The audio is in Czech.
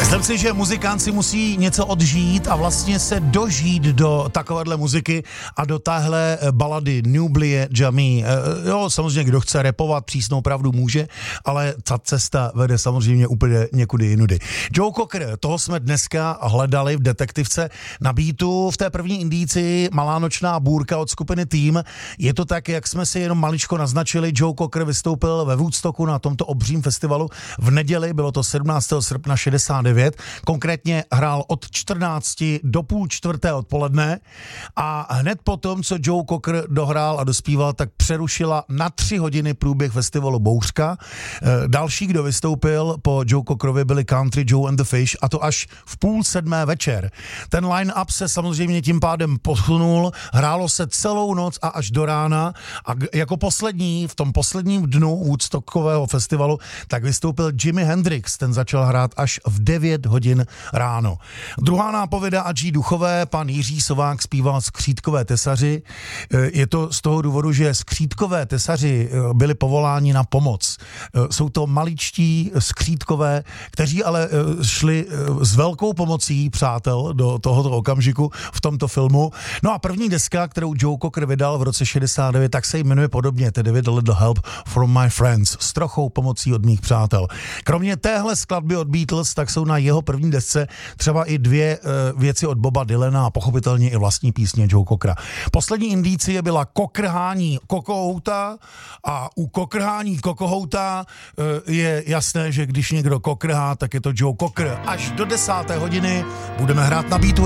Myslím si, že muzikant si musí něco odžít a vlastně se dožít do takovéhle muziky a do téhle balady Nublie Jamie. Jo, samozřejmě, kdo chce rapovat, přísnou pravdu může, ale ta cesta vede samozřejmě úplně někudy jinudy. Joe Cocker, toho jsme dneska hledali v detektivce na beatu. V té první indici Malá nočná bůrka od skupiny Team. Je to tak, jak jsme si jenom maličko naznačili. Joe Cocker vystoupil ve Woodstocku na tomto obřím festivalu v neděli, bylo to 17. srpna 69. Konkrétně hrál od 14 do půl čtvrté odpoledne a hned potom, co Joe Cocker dohrál a dospíval, tak přerušila na 3 hodiny průběh festivalu bouřka. Další, kdo vystoupil po Joe Cockerovi, byli Country Joe and the Fish, a to až v 6:30 večer. Ten line-up se samozřejmě tím pádem posunul, hrálo se celou noc a až do rána a jako poslední, v tom posledním dnu Woodstockového festivalu, tak vystoupil Jimi Hendrix, ten začal hrát až v 9 hodin ráno. Druhá nápověda Adží Duchové, pan Jiří Sovák zpíval Skřítkové tesaři. Je to z toho důvodu, že skřítkové tesaři byli povoláni na pomoc. Jsou to maličtí skřítkové, kteří ale šli s velkou pomocí přátel do tohoto okamžiku v tomto filmu. No a první deska, kterou Joe Cocker vydal v roce 69, tak se jmenuje podobně, tedy With a Little Help from My Friends, s trochou pomocí od mých přátel. Kromě téhle skladby od Beatles, tak jsou na jeho první desce třeba i 2 věci od Boba Dylana a pochopitelně i vlastní písně Joe Cockera. Poslední indicie byla kokrhání kokohouta a u kokrhání kokohouta je jasné, že když někdo kokrhá, tak je to Joe Cocker. Až do 10. hodiny budeme hrát na beatu.